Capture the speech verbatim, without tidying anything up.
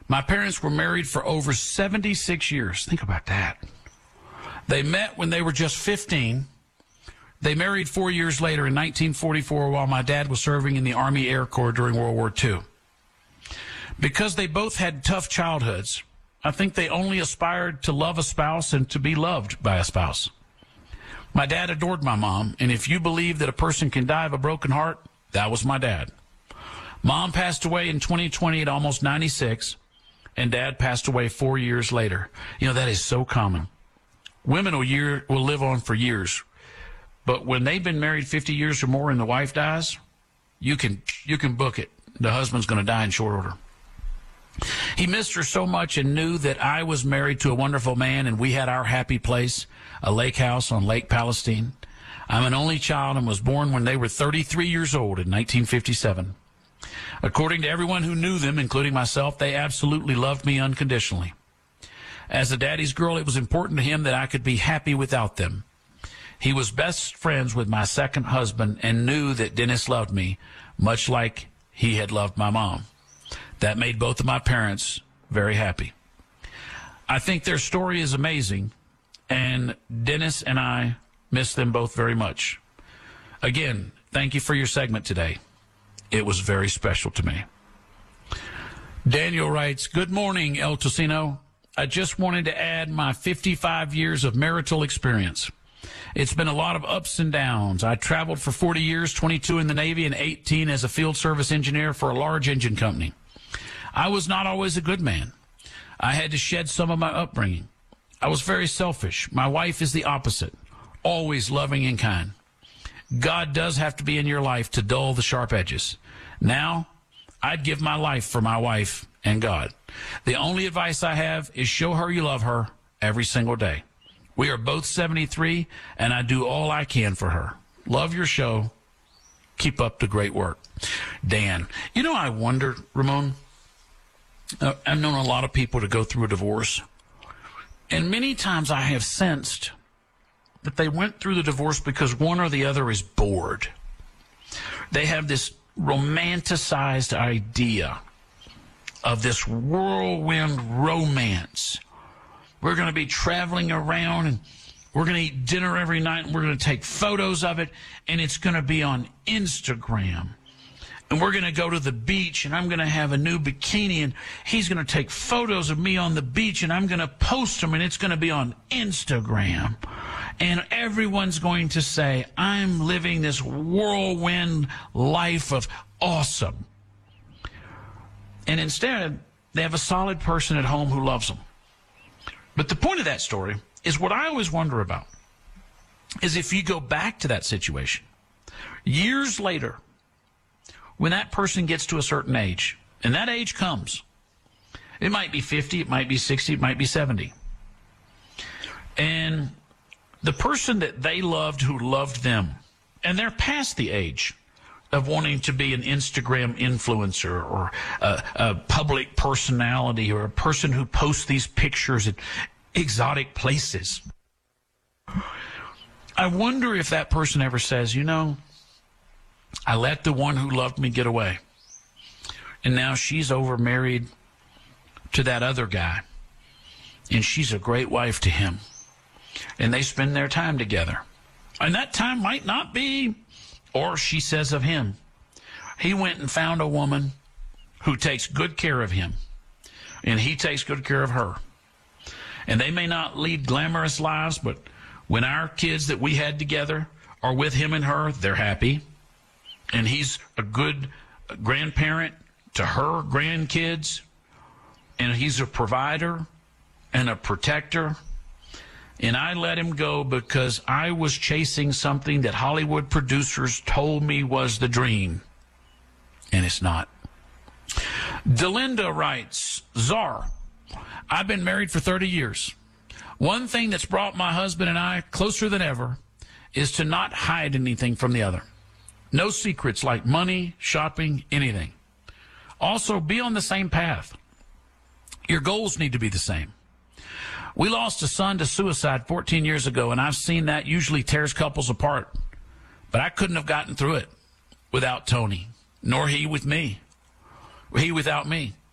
My parents were married for over seventy-six years. Think about that. They met when they were just fifteen. They married four years later in nineteen forty-four while my dad was serving in the Army Air Corps during World War Two. Because they both had tough childhoods, I think they only aspired to love a spouse and to be loved by a spouse. My dad adored my mom, and if you believe that a person can die of a broken heart, that was my dad. Mom passed away in twenty twenty at almost ninety-six, and Dad passed away four years later. You know, that is so common. Women will, year, will live on for years, but when they've been married fifty years or more and the wife dies, you can, you can book it. The husband's going to die in short order. He missed her so much and knew that I was married to a wonderful man and we had our happy place, a lake house on Lake Palestine. I'm an only child and was born when they were thirty-three years old in nineteen fifty-seven. According to everyone who knew them, including myself, they absolutely loved me unconditionally. As a daddy's girl, it was important to him that I could be happy without them. He was best friends with my second husband and knew that Dennis loved me, much like he had loved my mom. That made both of my parents very happy. I think their story is amazing, and Dennis and I miss them both very much. Again, thank you for your segment today. It was very special to me. Daniel writes, good morning, El Tocino. I just wanted to add my fifty-five years of marital experience. It's been a lot of ups and downs. I traveled for forty years, twenty-two in the Navy and eighteen as a field service engineer for a large engine company. I was not always a good man. I had to shed some of my upbringing. I was very selfish. My wife is the opposite, always loving and kind. God does have to be in your life to dull the sharp edges. Now, I'd give my life for my wife and God. The only advice I have is show her you love her every single day. We are both seventy-three, and I do all I can for her. Love your show. Keep up the great work. Dan, you know, I wonder, Ramon, uh, I've known a lot of people to go through a divorce, and many times I have sensed that they went through the divorce because one or the other is bored. They have this romanticized idea of this whirlwind romance. We're going to be traveling around and we're going to eat dinner every night and we're going to take photos of it and it's going to be on Instagram. And we're going to go to the beach and I'm going to have a new bikini and he's going to take photos of me on the beach and I'm going to post them and it's going to be on Instagram. And everyone's going to say, I'm living this whirlwind life of awesome. And instead, they have a solid person at home who loves them. But the point of that story is what I always wonder about is if you go back to that situation, years later, when that person gets to a certain age, and that age comes, it might be fifty, it might be sixty, it might be seventy. And the person that they loved who loved them, and they're past the age of wanting to be an Instagram influencer or a, a public personality or a person who posts these pictures at exotic places. I wonder if that person ever says, you know, I let the one who loved me get away. And now she's over married to that other guy. And she's a great wife to him. And they spend their time together. And that time might not be, or she says of him, he went and found a woman who takes good care of him. And he takes good care of her. And they may not lead glamorous lives, but when our kids that we had together are with him and her, they're happy. And he's a good grandparent to her grandkids. And he's a provider and a protector. And I let him go because I was chasing something that Hollywood producers told me was the dream. And it's not. Delinda writes, Czar, I've been married for thirty years. One thing that's brought my husband and I closer than ever is to not hide anything from the other. No secrets like money, shopping, anything. Also, be on the same path. Your goals need to be the same. We lost a son to suicide fourteen years ago, and I've seen that usually tears couples apart. But I couldn't have gotten through it without Tony, nor he with me, he without me.